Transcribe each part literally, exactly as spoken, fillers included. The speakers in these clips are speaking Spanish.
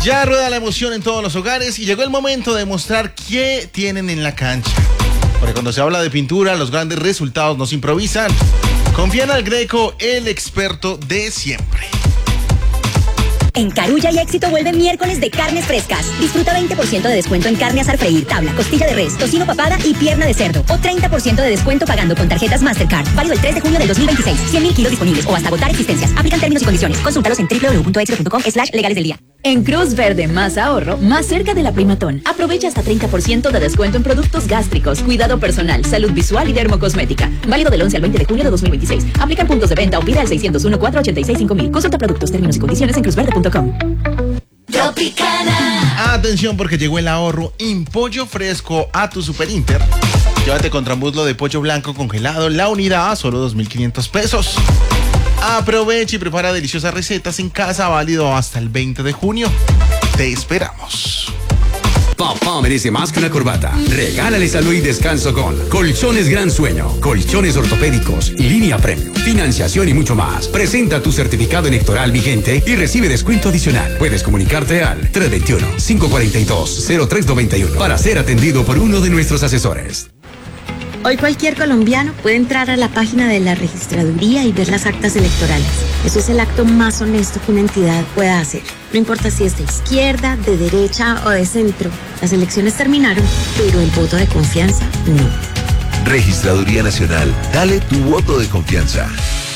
Ya rueda la emoción en todos los hogares y llegó el momento de mostrar qué tienen en la cancha. Porque cuando se habla de pintura, los grandes resultados no se improvisan. Confía en Algreco, el experto de siempre. En Carulla y Éxito vuelve miércoles de carnes frescas. Disfruta veinte por ciento de descuento en carne asar freír, tabla, costilla de res, tocino papada y pierna de cerdo. O treinta por ciento de descuento pagando con tarjetas Mastercard. Válido el tres de junio del dos mil veintiséis. cien mil kilos disponibles o hasta agotar existencias. Aplican términos y condiciones. Consúltalos en doble u doble u doble u punto éxito punto com slash legales del día. En Cruz Verde, más ahorro, más cerca de la Primatón. Aprovecha hasta treinta por ciento de descuento en productos gástricos, cuidado personal, salud visual y dermocosmética. Válido del once al veinte de junio de dos mil veintiséis. Aplican puntos de venta o pide al seiscientos uno, cuatrocientos ochenta y seis, cinco mil. Consulta productos, términos y condiciones en cruz verde punto com. Tropicana. Atención porque llegó el ahorro en pollo fresco a tu Super Inter. Llévate contramuslo de pollo blanco congelado, la unidad a solo dos mil quinientos pesos. Aprovecha y prepara deliciosas recetas en casa, válido hasta el veinte de junio. Te esperamos. Papá merece más que una corbata. Regálale salud y descanso con Colchones Gran Sueño, colchones ortopédicos, línea premium, financiación y mucho más. Presenta tu certificado electoral vigente y recibe descuento adicional. Puedes comunicarte al tres dos uno, cinco cuatro dos, cero tres nueve uno para ser atendido por uno de nuestros asesores. Hoy cualquier colombiano puede entrar a la página de la registraduría y ver las actas electorales. Eso es el acto más honesto que una entidad pueda hacer. No importa si es de izquierda, de derecha o de centro. Las elecciones terminaron, pero el voto de confianza no. Registraduría Nacional. Dale tu voto de confianza.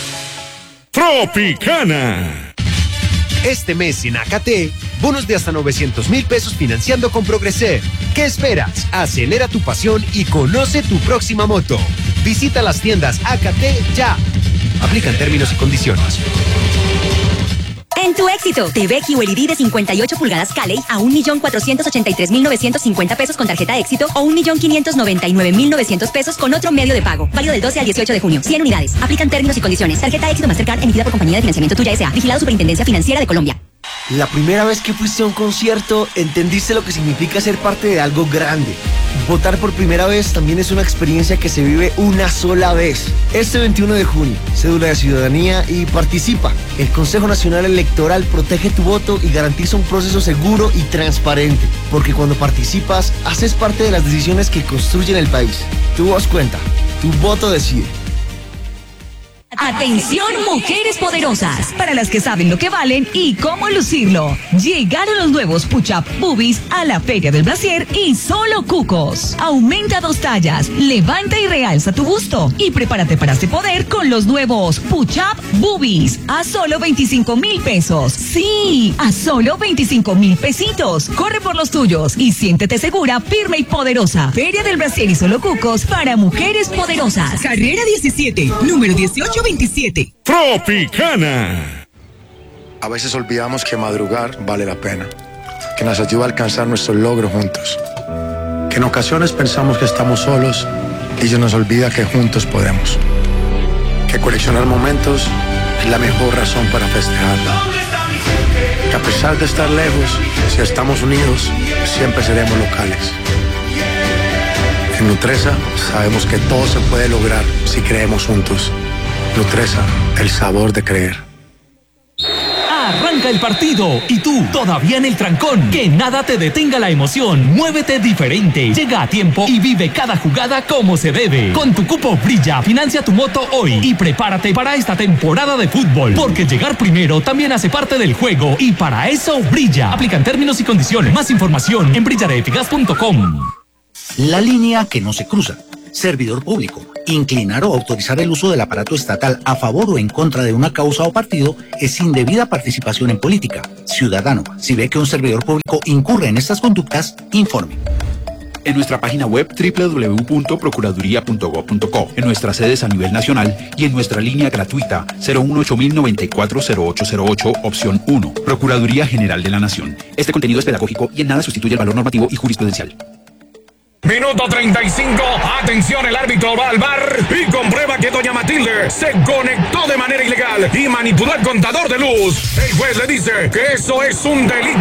Tropicana. Este mes en Acate, bonos de hasta novecientos mil pesos financiando con Progreser. ¿Qué esperas? Acelera tu pasión y conoce tu próxima moto. Visita las tiendas Acate ya. Aplican términos y condiciones. En tu Éxito, T V Q L E D de cincuenta y ocho pulgadas Cali a un millón cuatrocientos ochenta y tres mil novecientos cincuenta pesos con tarjeta Éxito o un millón quinientos noventa y nueve mil novecientos pesos con otro medio de pago. Válido del doce al dieciocho de junio. cien unidades. Aplican términos y condiciones. Tarjeta Éxito Mastercard emitida por Compañía de Financiamiento Tuya S A. Vigilado Superintendencia Financiera de Colombia. La primera vez que fuiste a un concierto, entendiste lo que significa ser parte de algo grande. Votar por primera vez también es una experiencia que se vive una sola vez. Este veintiuno de junio, cédula de ciudadanía y participa. El Consejo Nacional Electoral protege tu voto y garantiza un proceso seguro y transparente. Porque cuando participas, haces parte de las decisiones que construyen el país. Tu voz cuenta, tu voto decide. Atención, mujeres poderosas, para las que saben lo que valen y cómo lucirlo. Llegaron los nuevos Push-Up Boobies a la Feria del Brasier y solo cucos. Aumenta dos tallas, levanta y realza tu busto y prepárate para este poder con los nuevos Push-Up Boobies a solo veinticinco mil pesos. Sí, a solo veinticinco mil pesitos. Corre por los tuyos y siéntete segura, firme y poderosa. Feria del Brasier y solo cucos para mujeres poderosas. Carrera diecisiete, número dieciocho veintisiete. Tropicana. A veces olvidamos que madrugar vale la pena, que nos ayuda a alcanzar nuestros logros juntos, que en ocasiones pensamos que estamos solos y se nos olvida que juntos podemos, que coleccionar momentos es la mejor razón para festejarlo, que a pesar de estar lejos, si estamos unidos, siempre seremos locales. En Nutresa sabemos que todo se puede lograr si creemos juntos. Nutresa, el sabor de creer. Arranca el partido y tú todavía en el trancón. Que nada te detenga la emoción. Muévete diferente. Llega a tiempo y vive cada jugada como se debe. Con tu cupo Brilla, financia tu moto hoy y prepárate para esta temporada de fútbol. Porque llegar primero también hace parte del juego y para eso brilla. Aplican términos y condiciones. Más información en brillareeficaz punto com. La línea que no se cruza. Servidor público. Inclinar o autorizar el uso del aparato estatal a favor o en contra de una causa o partido es indebida participación en política. Ciudadano, si ve que un servidor público incurre en estas conductas, informe. En nuestra página web doble u doble u doble u punto procuraduría punto gob punto co, en nuestras sedes a nivel nacional y en nuestra línea gratuita cero uno ocho mil noventa y cuatro cero ocho cero ocho, opción uno. Procuraduría General de la Nación. Este contenido es pedagógico y en nada sustituye el valor normativo y jurisprudencial. Minuto treinta y cinco, atención, el árbitro va al bar y comprueba que doña Matilde se conectó de manera ilegal y manipuló el contador de luz. El juez le dice que eso es un delito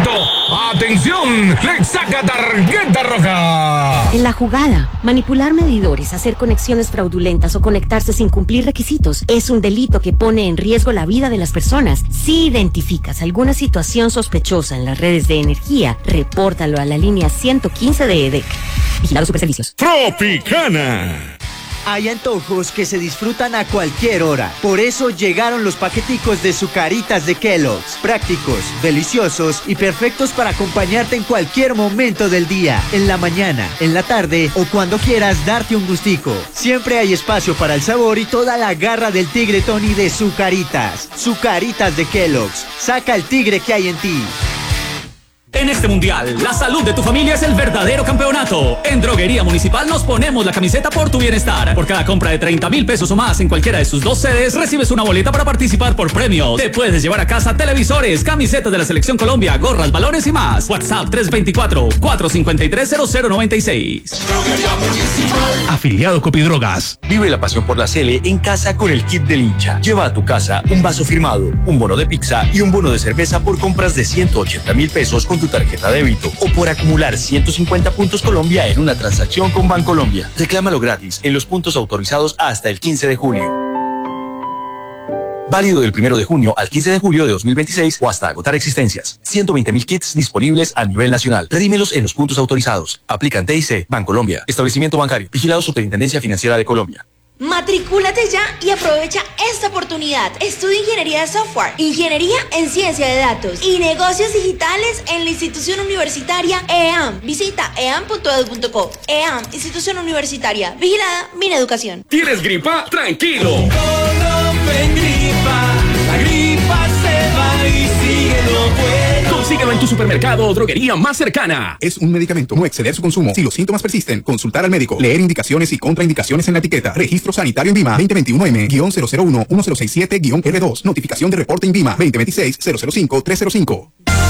¡Atención! ¡Le saca tarjeta roja! En la jugada, manipular medidores, hacer conexiones fraudulentas o conectarse sin cumplir requisitos es un delito que pone en riesgo la vida de las personas. Si identificas alguna situación sospechosa en las redes de energía, repórtalo a la línea ciento quince de E D E C. Vigilado Superservicios. Tropicana. Hay antojos que se disfrutan a cualquier hora. Por eso llegaron los paqueticos de Zucaritas de Kellogg's. Prácticos, deliciosos y perfectos para acompañarte en cualquier momento del día. En la mañana, en la tarde o cuando quieras darte un gustico. Siempre hay espacio para el sabor y toda la garra del tigre Tony de Zucaritas. Zucaritas de Kellogg's. Saca el tigre que hay en ti. En este mundial, la salud de tu familia es el verdadero campeonato. En Droguería Municipal nos ponemos la camiseta por tu bienestar. Por cada compra de treinta mil pesos o más en cualquiera de sus dos sedes, recibes una boleta para participar por premios. Te puedes llevar a casa televisores, camisetas de la Selección Colombia, gorras, balones y más. WhatsApp tres dos cuatro, cuatro cinco tres, cero cero nueve seis. Afiliado Copidrogas. Vive la pasión por la Cele en casa con el kit del hincha. Lleva a tu casa un vaso firmado, un bono de pizza y un bono de cerveza por compras de ciento ochenta mil pesos con tu tarjeta débito o por acumular ciento cincuenta puntos Colombia en una transacción con Bancolombia. Reclámalo gratis en los puntos autorizados hasta el quince de junio. Válido del primero de junio al quince de julio de dos mil veintiséis o hasta agotar existencias. ciento veinte mil kits disponibles a nivel nacional. Redímelos en los puntos autorizados. Aplican T I C, Bancolombia, Establecimiento Bancario, Vigilado Superintendencia Financiera de Colombia. Matricúlate ya y aprovecha esta oportunidad. Estudia Ingeniería de Software, Ingeniería en Ciencia de Datos y Negocios Digitales en la institución universitaria E A M. Visita e a m punto e d u punto co. E A M, institución universitaria. Vigilada Mineducación. ¿Tienes gripa? Tranquilo. En gripa, la gripa se va y sigue lo bueno. Consíguelo en tu supermercado o droguería más cercana. Es un medicamento, no exceder su consumo. Si los síntomas persisten, consultar al médico. Leer indicaciones y contraindicaciones en la etiqueta. Registro Sanitario INVIMA veinte veintiuno M cero cero uno uno cero seis siete R dos. Notificación de reporte INVIMA veinte veintiséis cero cero cinco tres cero cinco.